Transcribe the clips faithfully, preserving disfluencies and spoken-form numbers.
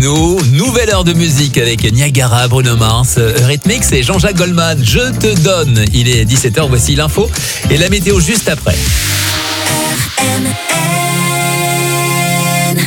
Nous, nouvelle heure de musique avec Niagara, Bruno Mars, Eurythmics et Jean-Jacques Goldman. Je te donne. Il est dix-sept heures, voici l'info et la météo juste après. R M N.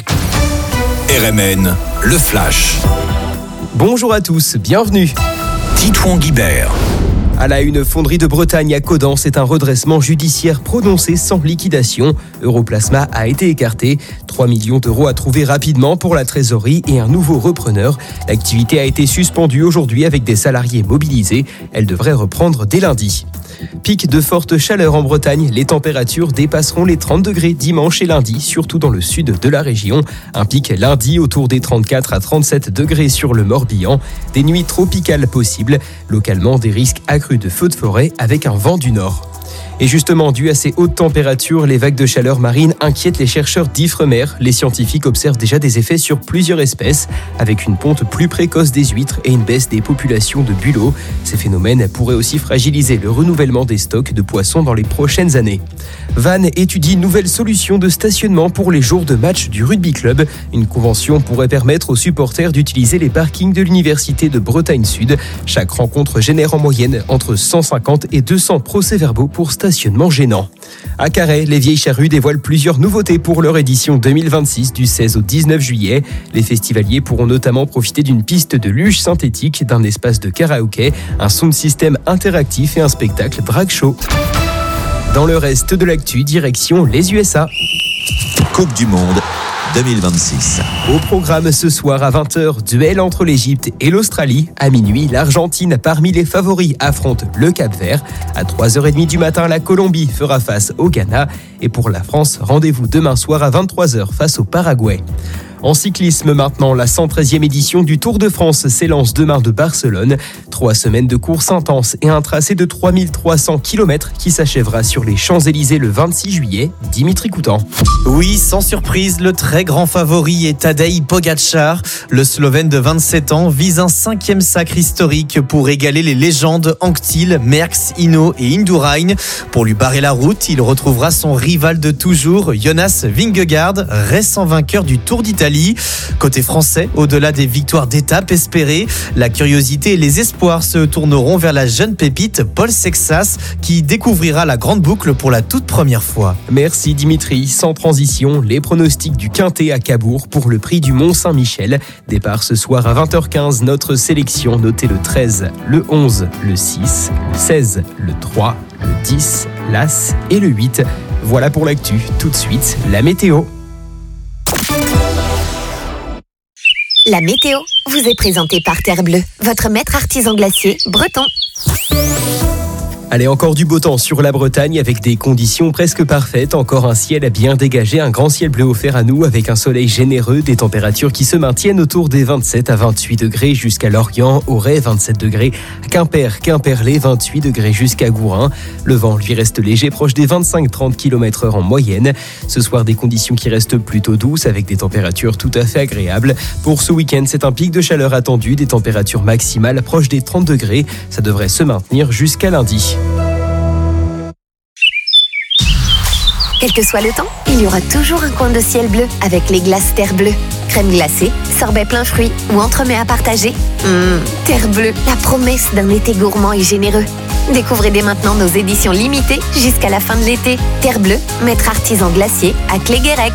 R M N, le flash. Bonjour à tous, bienvenue. Titouan Guibert. À la une, fonderie de Bretagne à Caudan, c'est un redressement judiciaire prononcé sans liquidation. Europlasma a été écarté. trois millions d'euros à trouver rapidement pour la trésorerie et un nouveau repreneur. L'activité a été suspendue aujourd'hui avec des salariés mobilisés. Elle devrait reprendre dès lundi. Pic de forte chaleur en Bretagne, les températures dépasseront les trente degrés dimanche et lundi, surtout dans le sud de la région. Un pic lundi autour des trente-quatre à trente-sept degrés sur le Morbihan. Des nuits tropicales possibles, localement des risques accrus de feux de forêt avec un vent du nord. Et justement, dû à ces hautes températures, les vagues de chaleur marine inquiètent les chercheurs d'Ifremer. Les scientifiques observent déjà des effets sur plusieurs espèces, avec une ponte plus précoce des huîtres et une baisse des populations de bulots. Ces phénomènes pourraient aussi fragiliser le renouvellement des stocks de poissons dans les prochaines années. Vannes étudie une nouvelle solution de stationnement pour les jours de match du rugby club. Une convention pourrait permettre aux supporters d'utiliser les parkings de l'Université de Bretagne Sud. Chaque rencontre génère en moyenne entre cent cinquante et deux cents procès-verbaux pour stationnement gênant. À Carhaix, les Vieilles Charrues dévoilent plusieurs nouveautés pour leur édition deux mille vingt-six du seize au dix-neuf juillet. Les festivaliers pourront notamment profiter d'une piste de luge synthétique, d'un espace de karaoké, un sound system interactif et un spectacle drag show. Dans le reste de l'actu, direction les U S A. Coupe du Monde deux mille vingt-six. Au programme ce soir à vingt heures, duel entre l'Égypte et l'Australie. À minuit, l'Argentine, parmi les favoris, affronte le Cap-Vert. À trois heures trente du matin, la Colombie fera face au Ghana. Et pour la France, rendez-vous demain soir à vingt-trois heures face au Paraguay. En cyclisme maintenant, la cent treizième édition du Tour de France s'élance demain de Barcelone. Trois semaines de course intense et un tracé de trois mille trois cents kilomètres qui s'achèvera sur les Champs-Élysées le vingt-six juillet. Dimitri Coutan. Oui, sans surprise, le très grand favori est Tadej Pogačar. Le Slovène de vingt-sept ans vise un cinquième sacre historique pour égaler les légendes Anquetil, Merckx, Hinault et Indurain. Pour lui barrer la route, il retrouvera son rival de toujours, Jonas Vingegaard, récent vainqueur du Tour d'Italie. Côté français, au-delà des victoires d'étape espérées, la curiosité et les espoirs se tourneront vers la jeune pépite Paul Sexas qui découvrira la grande boucle pour la toute première fois. Merci Dimitri. Sans transition, les pronostics du Quintet à Cabourg pour le prix du Mont-Saint-Michel. Départ ce soir à vingt heures quinze, notre sélection notez le treize, le onze, le six, le seize, le trois, le dix, l'As et le huit. Voilà pour l'actu. Tout de suite, la météo. La météo vous est présentée par Terre Bleue, votre maître artisan glacier breton. Allez, encore du beau temps sur la Bretagne avec des conditions presque parfaites. Encore un ciel bien dégagé, un grand ciel bleu offert à nous avec un soleil généreux, des températures qui se maintiennent autour des vingt-sept à vingt-huit degrés jusqu'à Lorient, Auray vingt-sept degrés, Quimper, Quimperlé vingt-huit degrés jusqu'à Gourin. Le vent lui reste léger, proche des vingt-cinq à trente kilomètres heure en moyenne. Ce soir, des conditions qui restent plutôt douces avec des températures tout à fait agréables. Pour ce week-end, c'est un pic de chaleur attendu, des températures maximales proches des trente degrés. Ça devrait se maintenir jusqu'à lundi. Quel que soit le temps, il y aura toujours un coin de ciel bleu avec les glaces Terre Bleue. Crème glacée, sorbet plein fruits ou entremets à partager. Mmh, Terre Bleue, la promesse d'un été gourmand et généreux. Découvrez dès maintenant nos éditions limitées jusqu'à la fin de l'été. Terre Bleue, maître artisan glacier à Cléguérec.